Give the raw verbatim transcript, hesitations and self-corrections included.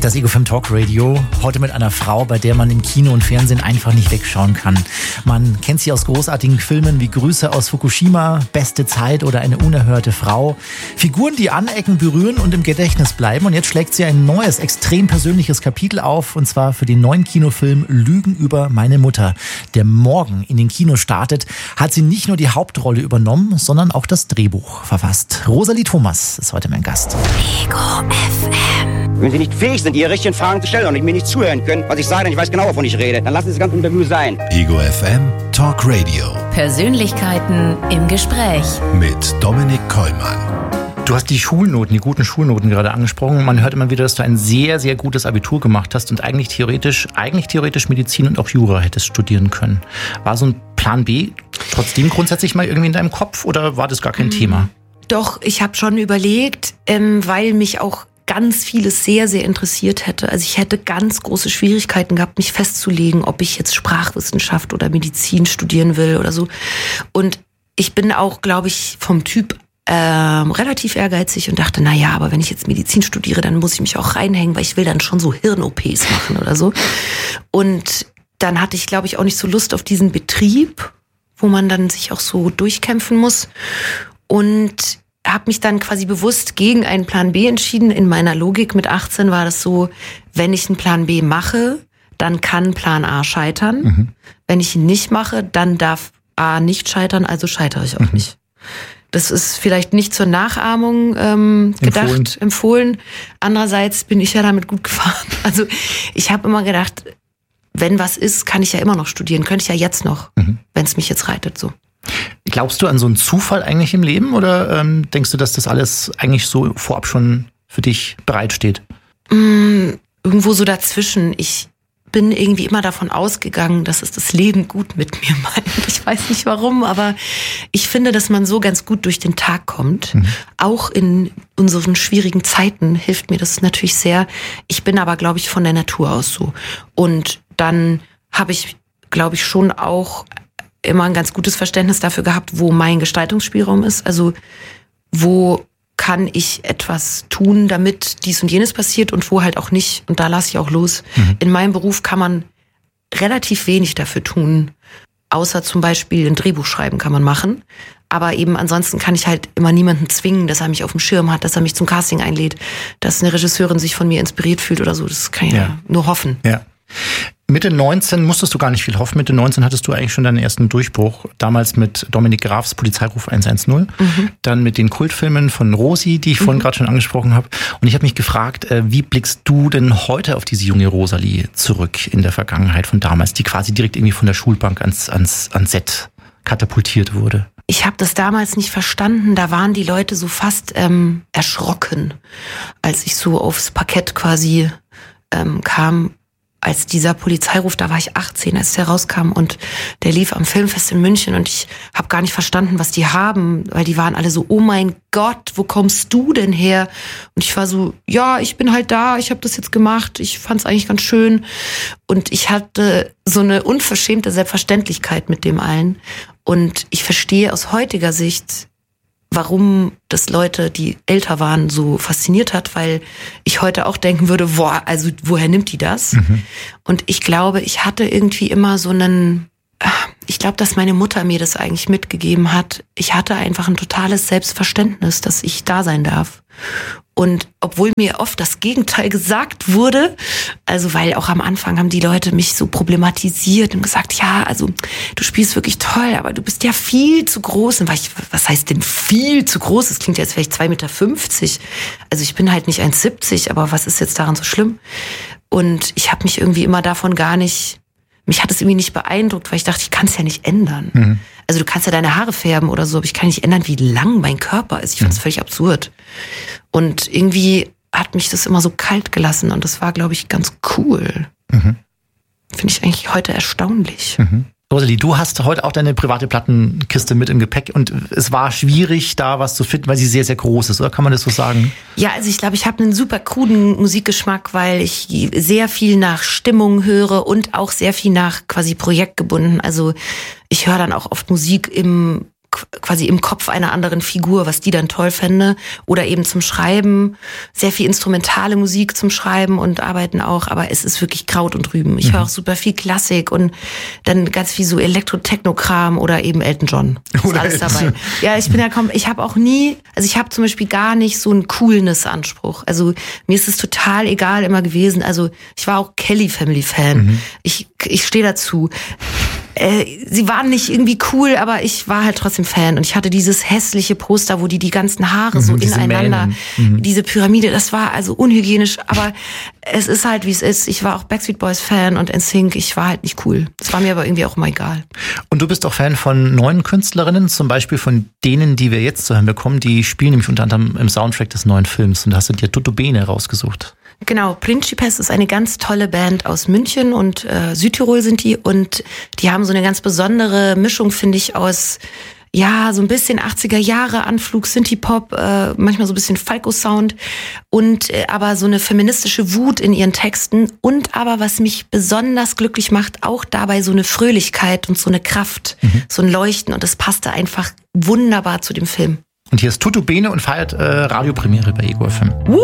Das Ego Film Talk Radio, heute mit einer Frau, bei der man im Kino und Fernsehen einfach nicht wegschauen kann. Man kennt sie aus großartigen Filmen wie Grüße aus Fukushima, Beste Zeit oder Eine unerhörte Frau. Figuren, die anecken, berühren und im Gedächtnis bleiben. Und jetzt schlägt sie ein neues, extrem persönliches Kapitel auf, und zwar für den neuen Kinofilm Lügen über meine Mutter, der morgen in den Kinos startet. Hat sie nicht nur die Hauptrolle übernommen, sondern auch das Drehbuch verfasst. Rosalie Thomas ist heute mein Gast. Ego F M. Wenn Sie nicht fähig sind, Ihre richtigen Fragen zu stellen und mir nicht zuhören können, was ich sage, denn ich weiß genau, wovon ich rede, dann lassen Sie das ganze Interview sein. Ego F M Talk Radio. Persönlichkeiten im Gespräch. Mit Dominik Kollmann. Du hast die Schulnoten, die guten Schulnoten gerade angesprochen. Man hört immer wieder, dass du ein sehr, sehr gutes Abitur gemacht hast und eigentlich theoretisch, eigentlich theoretisch Medizin und auch Jura hättest studieren können. War so ein Plan B trotzdem grundsätzlich mal irgendwie in deinem Kopf oder war das gar kein mhm. Thema? Doch, ich habe schon überlegt, ähm, weil mich auch ganz vieles sehr, sehr interessiert hätte. Also ich hätte ganz große Schwierigkeiten gehabt, mich festzulegen, ob ich jetzt Sprachwissenschaft oder Medizin studieren will oder so. Und ich bin auch, glaube ich, vom Typ ähm, relativ ehrgeizig und dachte, na ja, aber wenn ich jetzt Medizin studiere, dann muss ich mich auch reinhängen, weil ich will dann schon so Hirn-O Ps machen oder so. Und dann hatte ich, glaube ich, auch nicht so Lust auf diesen Betrieb, wo man dann sich auch so durchkämpfen muss. Und habe mich dann quasi bewusst gegen einen Plan B entschieden. In meiner Logik mit achtzehn war das so, wenn ich einen Plan B mache, dann kann Plan A scheitern. Mhm. Wenn ich ihn nicht mache, dann darf A nicht scheitern, also scheitere ich auch mhm. nicht. Das ist vielleicht nicht zur Nachahmung ähm, gedacht, empfohlen. empfohlen. Andererseits bin ich ja damit gut gefahren. Also ich habe immer gedacht, wenn was ist, kann ich ja immer noch studieren. Könnte ich ja jetzt noch, mhm. wenn es mich jetzt reitet so. Glaubst du an so einen Zufall eigentlich im Leben oder ähm, denkst du, dass das alles eigentlich so vorab schon für dich bereitsteht? Mm, irgendwo so dazwischen. Ich bin irgendwie immer davon ausgegangen, dass es das Leben gut mit mir meint. Ich weiß nicht warum, aber ich finde, dass man so ganz gut durch den Tag kommt. Mhm. Auch in unseren schwierigen Zeiten hilft mir das natürlich sehr. Ich bin aber, glaube ich, von der Natur aus so. Und dann habe ich, glaube ich, schon auch immer ein ganz gutes Verständnis dafür gehabt, wo mein Gestaltungsspielraum ist. Also wo kann ich etwas tun, damit dies und jenes passiert und wo halt auch nicht. Und da lasse ich auch los. Mhm. In meinem Beruf kann man relativ wenig dafür tun, außer zum Beispiel ein Drehbuch schreiben kann man machen. Aber eben ansonsten kann ich halt immer niemanden zwingen, dass er mich auf dem Schirm hat, dass er mich zum Casting einlädt, dass eine Regisseurin sich von mir inspiriert fühlt oder so. Das kann ich ja, ja nur hoffen. Ja. Mitte neunzehn musstest du gar nicht viel hoffen. Mitte neunzehn hattest du eigentlich schon deinen ersten Durchbruch. Damals mit Dominik Grafs Polizeiruf eins eins null. Mhm. Dann mit den Kultfilmen von Rosi, die ich vorhin mhm. gerade schon angesprochen habe. Und ich habe mich gefragt, wie blickst du denn heute auf diese junge Rosalie zurück in der Vergangenheit von damals, die quasi direkt irgendwie von der Schulbank ans, ans, ans Set katapultiert wurde? Ich habe das damals nicht verstanden. Da waren die Leute so fast ähm, erschrocken, als ich so aufs Parkett quasi ähm, kam. Als dieser Polizeiruf, da war ich achtzehn, als der rauskam und der lief am Filmfest in München und ich habe gar nicht verstanden, was die haben, weil die waren alle so, oh mein Gott, wo kommst du denn her? Und ich war so, ja, ich bin halt da, ich habe das jetzt gemacht, ich fand es eigentlich ganz schön und ich hatte so eine unverschämte Selbstverständlichkeit mit dem allen und ich verstehe aus heutiger Sicht, warum das Leute, die älter waren, so fasziniert hat, weil ich heute auch denken würde, boah, also woher nimmt die das? Mhm. Und ich glaube, ich hatte irgendwie immer so einen, ich glaube, dass meine Mutter mir das eigentlich mitgegeben hat. Ich hatte einfach ein totales Selbstverständnis, dass ich da sein darf. Und obwohl mir oft das Gegenteil gesagt wurde, also weil auch am Anfang haben die Leute mich so problematisiert und gesagt, ja, also du spielst wirklich toll, aber du bist ja viel zu groß. Und war ich, was heißt denn viel zu groß? Das klingt ja, als wäre ich zwei Meter fünfzig. Also ich bin halt nicht eins Komma siebzig, aber was ist jetzt daran so schlimm? Und ich habe mich irgendwie immer davon gar nicht, mich hat es irgendwie nicht beeindruckt, weil ich dachte, ich kann es ja nicht ändern. Mhm. Also du kannst ja deine Haare färben oder so, aber ich kann nicht ändern, wie lang mein Körper ist. Ich fand es mhm. völlig absurd. Und irgendwie hat mich das immer so kalt gelassen und das war, glaube ich, ganz cool. Mhm. Finde ich eigentlich heute erstaunlich. Mhm. Rosalie, du hast heute auch deine private Plattenkiste mit im Gepäck und es war schwierig, da was zu finden, weil sie sehr, sehr groß ist, oder kann man das so sagen? Ja, also ich glaube, ich habe einen super kruden Musikgeschmack, weil ich sehr viel nach Stimmung höre und auch sehr viel nach quasi projektgebunden. Also ich höre dann auch oft Musik im quasi im Kopf einer anderen Figur, was die dann toll fände. Oder eben zum Schreiben, sehr viel instrumentale Musik zum Schreiben und Arbeiten auch, aber es ist wirklich Kraut und Rüben. Ich höre auch super viel Klassik und dann ganz viel so Elektro-Techno-Kram oder eben Elton John. Ist Oder alles Elton dabei. John. Ja, ich bin ja kaum, ich habe auch nie, also ich habe zum Beispiel gar nicht so einen Coolness-Anspruch. Also mir ist es total egal immer gewesen. Also ich war auch Kelly-Family-Fan. Mhm. Ich, ich stehe dazu. Äh, sie waren nicht irgendwie cool, aber ich war halt trotzdem Fan. Und ich hatte dieses hässliche Poster, wo die die ganzen Haare mhm, so ineinander, mhm. diese Pyramide, das war also unhygienisch. Aber es ist halt, wie es ist. Ich war auch Backstreet Boys Fan und N Sync. Ich war halt nicht cool. Das war mir aber irgendwie auch mal egal. Und du bist auch Fan von neuen Künstlerinnen, zum Beispiel von denen, die wir jetzt zu hören bekommen. Die spielen nämlich unter anderem im Soundtrack des neuen Films. Und da hast du dir Tutto Bene rausgesucht. Genau, Principes ist eine ganz tolle Band aus München und äh, Südtirol sind die und die haben so eine ganz besondere Mischung, finde ich, aus ja, so ein bisschen achtziger Jahre Anflug, Synthie-Pop, äh, manchmal so ein bisschen Falco-Sound und äh, aber so eine feministische Wut in ihren Texten und aber, was mich besonders glücklich macht, auch dabei so eine Fröhlichkeit und so eine Kraft, mhm. so ein Leuchten und das passte einfach wunderbar zu dem Film. Und hier ist Tutto Bene und feiert äh, Radiopremiere bei Ego F M. Uh!